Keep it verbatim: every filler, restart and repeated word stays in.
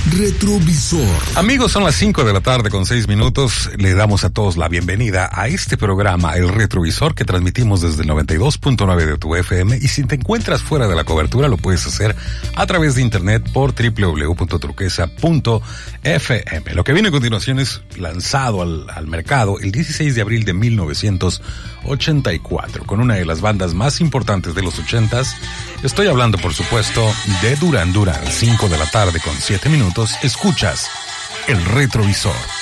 Retrovisor. Amigos, son las cinco de la tarde con seis minutos. Le damos a todos la bienvenida a este programa, El Retrovisor, que transmitimos desde el noventa y dos punto nueve de tu F M. Y si te encuentras fuera de la cobertura, lo puedes hacer a través de internet por doble u doble u doble u punto turquesa punto f m. Lo que viene a continuación es lanzado al, al mercado el dieciséis de abril de mil novecientos ochenta y cuatro, con una de las bandas más importantes de los ochentas. Estoy hablando, por supuesto, de Duran Duran. cinco de la tarde con siete minutos. Escuchas El Retrovisor.